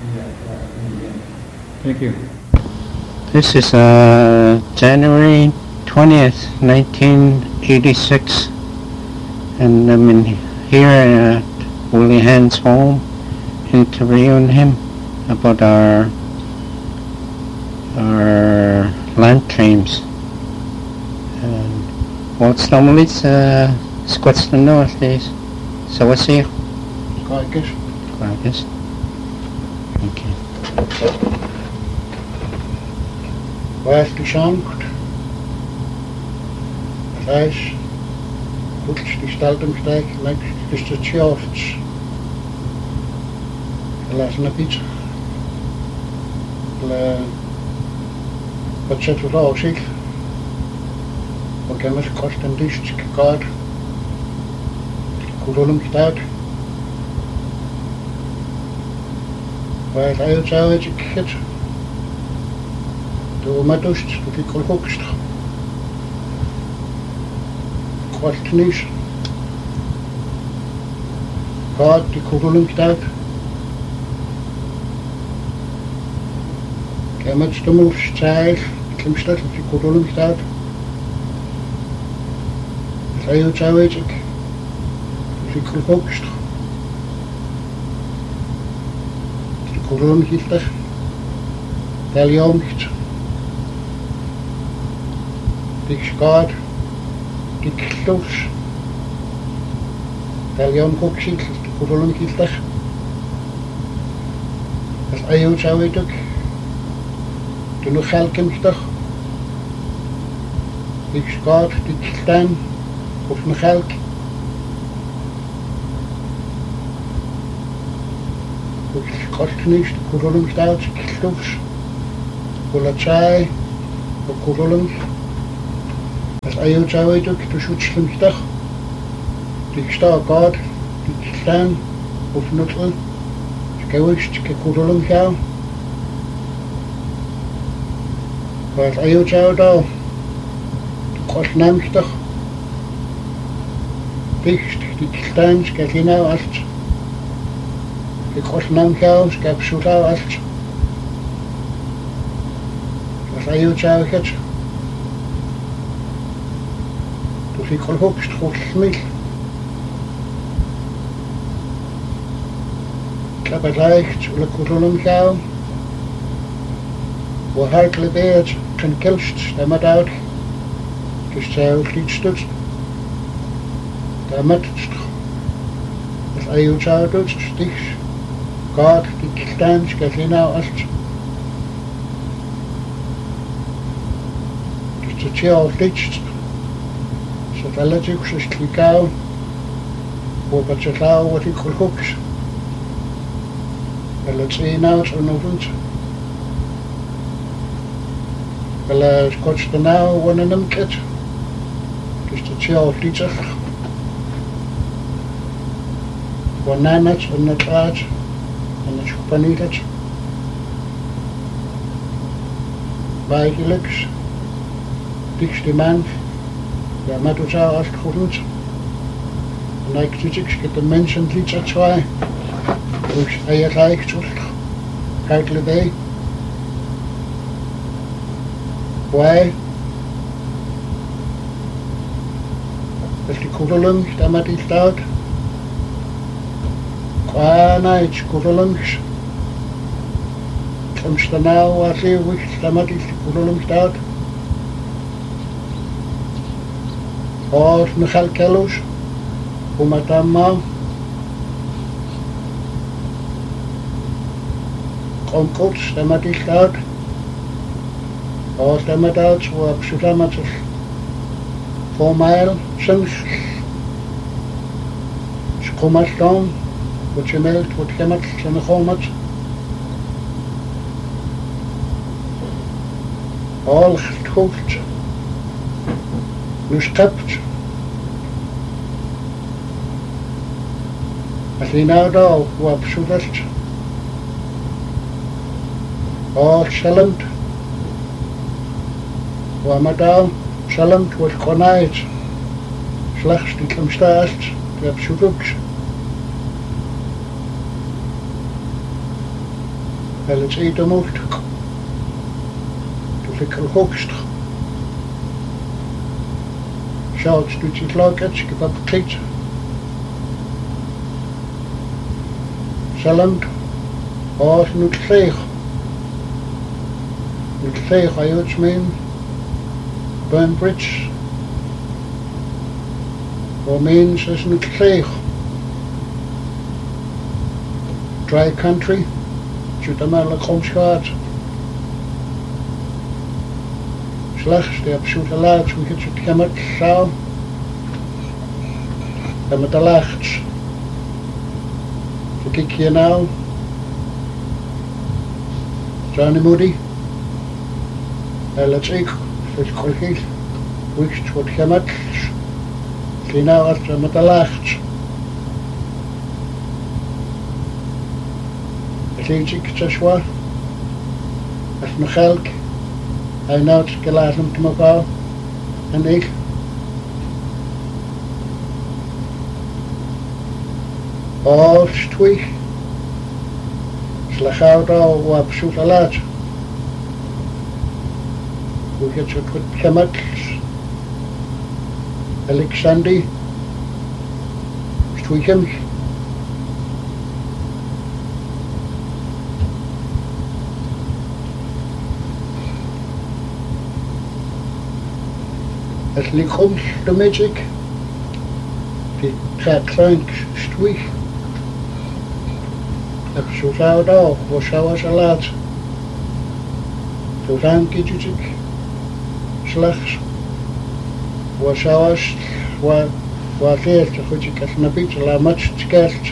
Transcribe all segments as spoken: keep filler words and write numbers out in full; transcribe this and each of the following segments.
Thank you. This is uh, January twentieth, nineteen eighty-six, and I'm in here at Willie Hand's home interviewing him about our our land claims. And what's normally uh, Squetston North days? So what's here? Kaikes. Kaikes. Okay. Väesti sankt. Reis. Goed, die steltumstijk. Lijkt is het sjofts. Laat een pizza. La. Wat zet we al zich? Wat kan we kosten dicht kaart? Kurulum staat. Waar hij zou het ik door maar dus dat ik al hoogst. Kwart niet. Kaart die kurulum staat. Ik met de moes zei, ik heb stad die kurulum staat. Hij zou het ik. Ik al hoogst. Kurulum staat. Taliomcht. Dik skaad. Dik kloos. Taliom koksit. Kurulum staat. Als ayut zou het ook. Toen nog geld komt toch. Dik skaad. Dik staan. Of nog geld. Kost niet, de kurulum staat, kloos. Polizei, de kurulum. Als ayut zou het ook, de schutslim staat. Die staat gaat, die staan, of nutsel. Skewist, de kurulum gaan. Maar als ayut zou daar, de kost neemt toch. Dicht, die staan, skewist nou als. Ik was nam chaos, ik heb zo gauw als als hij het zou het. Dus ik kon hoogst goed smil. Ik heb het leicht, wil ik kurulum gauw. Waar hartelijk beert, ten kilst, daar met uit. Dus zij ook niet stutst. Daar met het. Als hij het zou doen, sticht. God, die staan, kijk je nou als. Dus het je al licht. Zo dat ik zo klikau. Hoe wat je zou wat ik gehoord. Wel het zien nou zo nog eens. Wel het kostte nou wanneer hem kent. Dus het je al licht. Wanneer net en het uit. En dat is niet het. Bijgelijks. Dichtste man. Ja, met ons zou als het goed is. En ik zit ik, ik de mensen iets uit zwaai. Dus hij het lijkt zo. Hartelijk bij. Wij. Dat is die kurulum, daar met iets uit. Qua night, kurulums. Soms daarna was hij wist, daar met iets kurulum staat. Als nog al kelos, hoe met hem man. Kom kots, daar met iets staat. Als daar met uit, hoe heb je daar met zich. Voor mij, soms. Ze komen staan. Wordt gemeld, wordt gemeld, zijn er gewoon met. Al goed. Nu schept. Als je nou daar, hoe heb je dat? Al zelend. Waar maar daar, zelend wordt gewoon uit. Slechts die kan staat, die heb je ook. Wel het eten mocht. Toen ik al hoogst. Zout doet het lekker, ik heb op gekeken. Zelend, als nu het veeg. Nu het veeg, hij heeft mijn Burn Bridge. Voor mensen is nu het veeg. Dry country, zit er maar lekker omschaat. Slechts, die heb zoete laatst, hoe je het gemmet zou. En met de lacht. Zo kijk je nou. Johnny Moody. En let's ik, dat is kolgies. Wist wat gemmet. Die nou als met de lacht. Het is ik, het is waar. Dat is mijn geld. Hij nou het gelaten te mevrouw. En ik. Oh, twee. Slag uit al op zoek te laat. Hoe je het zo goed gemet. Alexander. Twee gemis. Het lichaam, de magic. Die gaat klein stwijg. Dat is zo zou het al, wat zou als een laat. Zo zijn kietjes ik. Slechts. Wat zou als, wat, wat eerst, goed ik als een beetje, laat maar het kerst.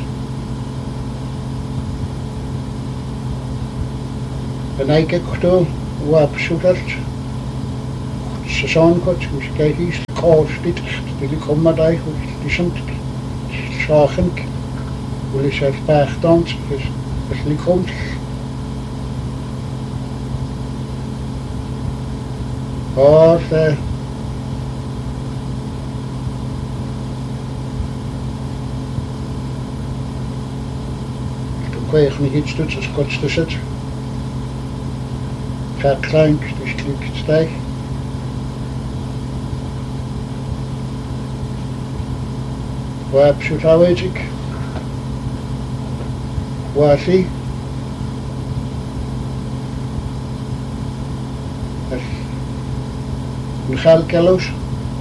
En hij kijkt toe, wat zoekert. Seizoen gaat, dus kijk eens, de koos dit, die komt maar daar, die zijn zagen, hoe is het paardstand, dus het lichaam. Oh, de toen kreeg ik nog iets tussen, als kort te zitten. Het gaat klein, dus klik het stijg. Waar heb je het weet ik? Waar zie? Een geld kilo's.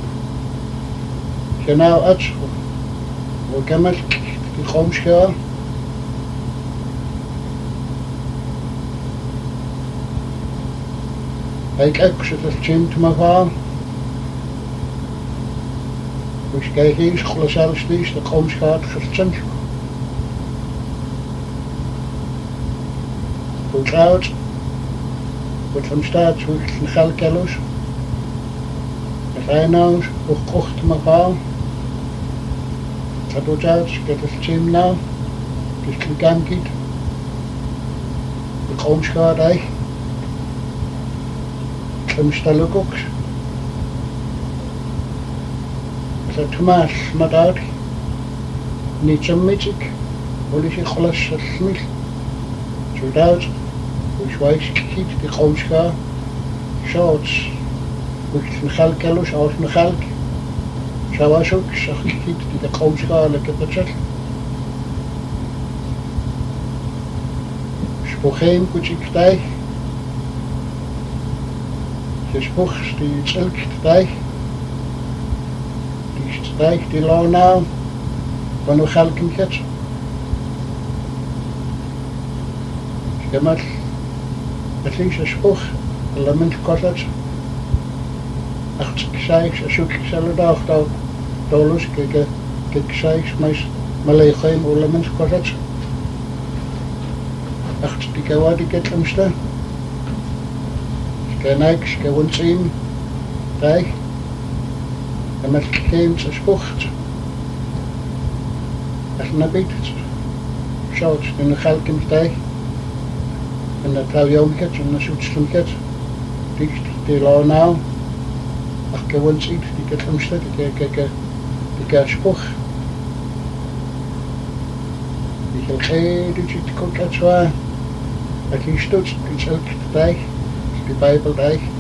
Je nou uit. Hoe kan het? Die gewoon schaal. Ik ook zit het gym te me gaan. Dus kijk eens, gewoon zelfs niet, de grond gaat verzend. Goed uit. Wat van staat, hoe is het een geldkello's. Dat hij nou, hoe gekocht me gaan. Dat doet uit, ik heb het gym nou. Dus ik kan niet. De grond gaat hij. Ik heb stel ook ook. Dat gemaakt met uit. Niet zo magic. Hoe is je glas niet? Zo uit. Hoe zwaait je kiet, die gewoon schaar. Zo het. Hoe is het een geldkello's, als een geld. Zo was ook, zag je kiet, die de gewoon schaar, lekker dat zet. Spoegeen, goed je stijg. Je spoegt, die zelk stijg. Stijg die lauw nou, van hoe geld ik hem get. Ik heb het, het is een spoeg, een element kost het. Acht ik zei, ik zoek ik zelf dag, dollars, kijk, kijk, zei, maar leeg hem, hoe element kost het. Acht ik heb wat ik het hem staan. Ik heb niks, ik heb ons zien, stijg. En met geen sport. Dat is een beetje zout in de geld in de tijd. En dat trouw je omgekend en dan zoet je omgekend. Die die lauw nou. Als ik gewoon ziet, die kan hem zetten, die kan die kan sport. Die kan geen, die ziet de koket zwaar. a chin stutz, chin selk dag, the Bible dag.